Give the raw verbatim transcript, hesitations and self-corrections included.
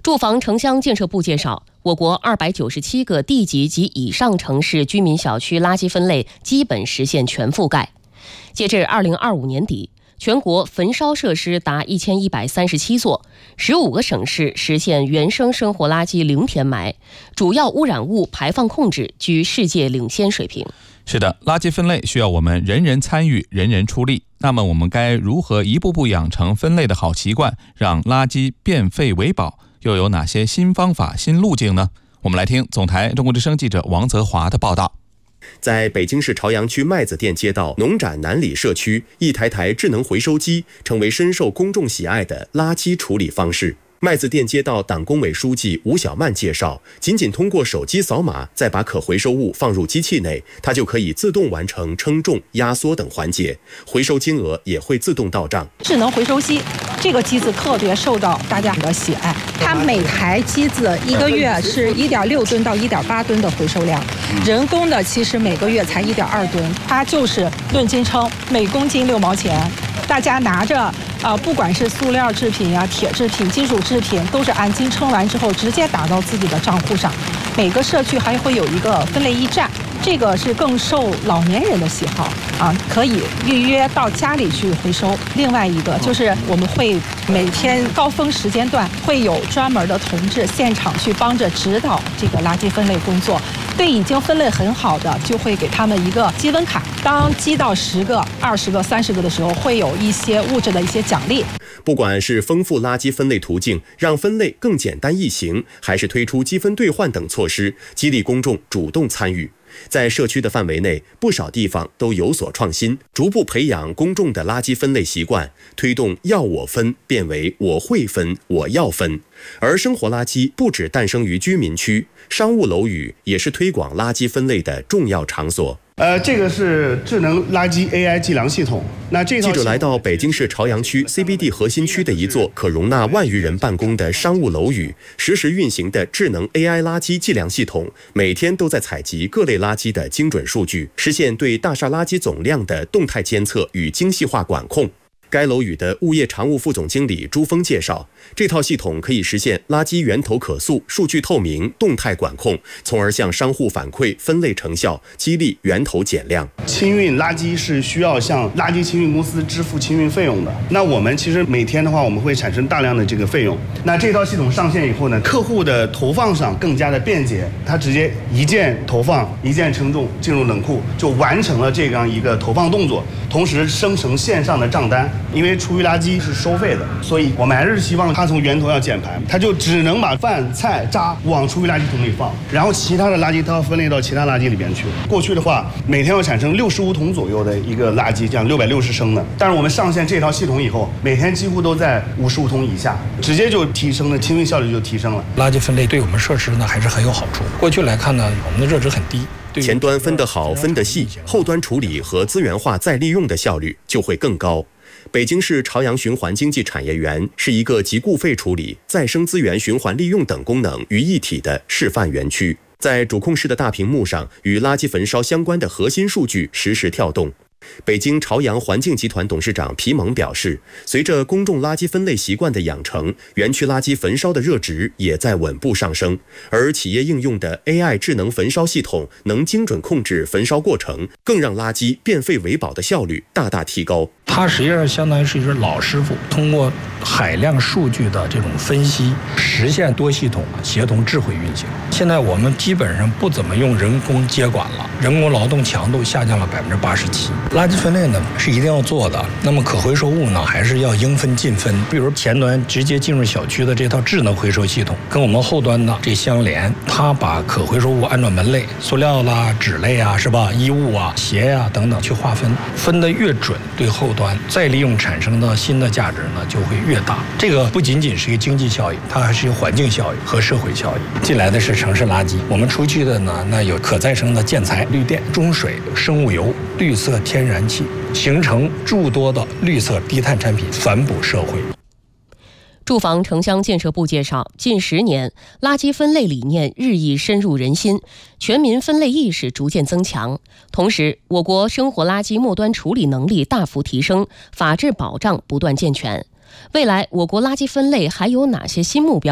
住房城乡建设部介绍，我国二百九十七个地级及以上城市居民小区垃圾分类基本实现全覆盖。截至二零二五年底，全国焚烧设施达一千一百三十七座，十五个省市实现原生生活垃圾零填埋，主要污染物排放控制居世界领先水平。 是的，垃圾分类需要我们人人参与，人人出力。那么我们该如何一步步养成分类的好习惯，让垃圾变废为宝？又有哪些新方法、新路径呢？我们来听总台中国之声记者王泽华的报道。 在北京市朝阳区麦子店街道农展南里社区，一台台智能回收机成为深受公众喜爱的垃圾处理方式。麦子店街道党工委书记吴小曼介绍，仅仅通过手机扫码，再把可回收物放入机器内，它就可以自动完成称重、压缩等环节，回收金额也会自动到账。 智能回收机这个机子特别受到大家的喜爱，它每台机子一个月是一点六吨到一点八吨的回收量，人工的其实每个月才一点二吨，它就是论斤称，每公斤六毛钱。大家拿着呃，不管是塑料制品啊、铁制品、金属制品，都是按斤称完之后直接打到自己的账户上。每个社区还会有一个分类驿站，这个是更受老年人的喜好啊，可以预约到家里去回收。另外一个就是我们会每天高峰时间段会有专门的同志现场去帮着指导这个垃圾分类工作。对已经分类很好的，就会给他们一个积分卡。当积到十个、二十个、三十个的时候，会有一些物质的一些奖励。 不管是丰富垃圾分类途径，让分类更简单易行，还是推出积分兑换等措施，激励公众主动参与。在社区的范围内，不少地方都有所创新，逐步培养公众的垃圾分类习惯，推动要我分变为我会分、我要分。而生活垃圾不只诞生于居民区，商务楼宇也是推广垃圾分类的重要场所。 呃，这个是智能垃圾 A I 计量系统。那这套记者来到北京市朝阳区 C B D 核心区的一座可容纳万余人办公的商务楼宇，实时运行的智能 A I 垃圾计量系统，每天都在采集各类垃圾的精准数据，实现对大厦垃圾总量的动态监测与精细化管控。该楼宇的物业常务副总经理朱峰介绍，这套系统可以实现垃圾源头可溯、数据透明、动态管控，从而向商户反馈分类成效，激励源头减量。 清运垃圾是需要向垃圾清运公司支付清运费用的，那我们其实每天的话，我们会产生大量的这个费用。那这套系统上线以后呢，客户的投放上更加的便捷，他直接一键投放、一键称重进入冷库，就完成了这样一个投放动作，同时生成线上的账单。因为厨余垃圾是收费的，所以我们还是希望它从源头要减排，它就只能把饭菜渣往厨余垃圾桶里放，然后其他的垃圾它要分类到其他垃圾里边去。过去的话，每天要产生六十五桶左右的一个垃圾，这样六百六十升的。但是我们上线这套系统以后，每天几乎都在五十五桶以下，直接就提升了清运效率就提升了。 垃圾分类对我们设施呢还是很有好处。过去来看呢，我们的热值很低。 前端分得好、分得细，后端处理和资源化再利用的效率就会更高。北京市朝阳循环经济产业园是一个集固废处理、再生资源循环利用等功能于一体的示范园区。在主控室的大屏幕上，与垃圾焚烧相关的核心数据实时跳动。北京朝阳环境集团董事长皮蒙表示，随着公众垃圾分类习惯的养成，园区垃圾焚烧的热值也在稳步上升，而企业应用的 A I 智能焚烧系统能精准控制焚烧过程，更让垃圾变废为宝的效率大大提高。 它实际上相当于是一只老师傅，通过海量数据的这种分析，实现多系统协同智慧运行。现在我们基本上不怎么用人工接管了，人工劳动强度下降了百分之八十七。垃圾分类呢是一定要做的，那么可回收物呢还是要应分尽分。比如前端直接进入小区的这套智能回收系统，跟我们后端的这相连，它把可回收物按照门类，塑料啦、纸类啊，是吧？衣物啊、鞋呀、啊、等等去划分，分得越准，对后端再利用产生的新的价值呢就会越大。这个不仅仅是一个经济效益，它还是一个环境效益和社会效益。进来的是城市垃圾，我们出去的呢，那有可再生的建材、绿电、中水、生物油、绿色天然气，形成诸多的绿色低碳产品，反哺社会。 住房城乡建设部介绍，近十年，垃圾分类理念日益深入人心，全民分类意识逐渐增强。同时，我国生活垃圾末端处理能力大幅提升，法治保障不断健全。未来，我国垃圾分类还有哪些新目标？